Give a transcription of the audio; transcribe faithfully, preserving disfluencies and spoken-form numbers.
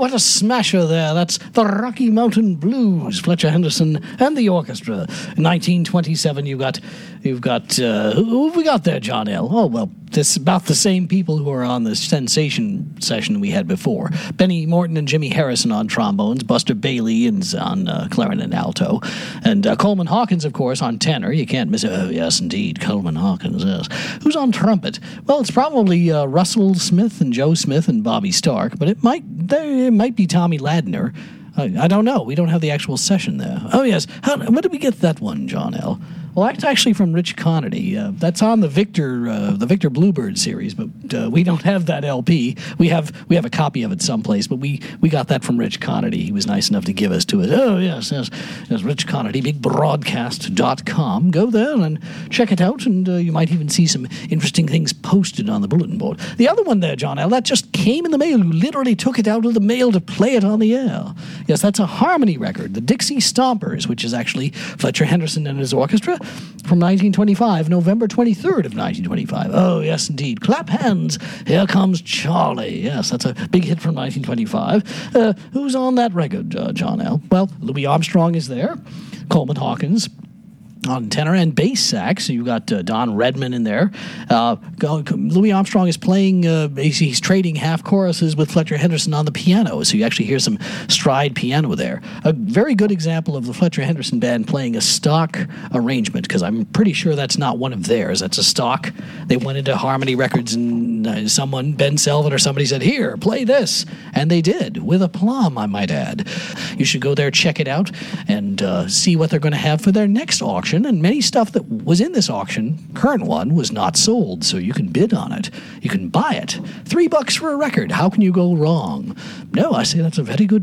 what a smasher there. That's the Rocky Mountain Blues, Fletcher Henderson and the orchestra. In nineteen twenty-seven, you've got, you've got, uh, who, who have we got there, John L? Oh, well, this about the same people who are on the Sensation session we had before. Benny Morton and Jimmy Harrison on trombones, Buster Bailey and on uh, clarinet and alto, and uh, Coleman Hawkins, of course, on tenor. You can't miss it. Oh, yes, indeed, Coleman Hawkins, yes. Who's on trumpet? Well, it's probably uh, Russell Smith and Joe Smith and Bobby Stark, but it might there, it might be Tommy Ladner. I, I don't know. We don't have the actual session there. Oh, yes. How, where did we get that one, John L? Well, that's actually from Rich Conity. Uh, that's on the Victor uh, the Victor Bluebird series, but uh, we don't have that L P. We have we have a copy of it someplace, but we, we got that from Rich Conity. He was nice enough to give us to it. Oh, yes, yes, yes, Rich Conity, big broadcast dot com. Go there and check it out, and uh, you might even see some interesting things posted on the bulletin board. The other one there, John L., that just came in the mail. You literally took it out of the mail to play it on the air. Yes, that's a harmony record, the Dixie Stompers, which is actually Fletcher Henderson and his orchestra, from nineteen twenty-five, November twenty-third of nineteen twenty-five. Oh, yes, indeed. Clap hands. Here comes Charlie. Yes, that's a big hit from nineteen twenty-five. Uh, who's on that record, uh, John L? Well, Louis Armstrong is there. Coleman Hawkins on tenor and bass sax. So you've got uh, Don Redman in there. Uh, Louis Armstrong is playing, uh, he's, he's trading half choruses with Fletcher Henderson on the piano, so you actually hear some stride piano there. A very good example of the Fletcher Henderson band playing a stock arrangement, because I'm pretty sure that's not one of theirs. That's a stock. They went into Harmony Records and uh, someone, Ben Selvin or somebody said, here, play this. And they did, with aplomb, I might add. You should go there, check it out, and uh, see what they're going to have for their next auction. And many stuff that was in this auction, current one, was not sold, so you can bid on it. You can buy it. Three bucks for a record. How can you go wrong? No, I say that's a very good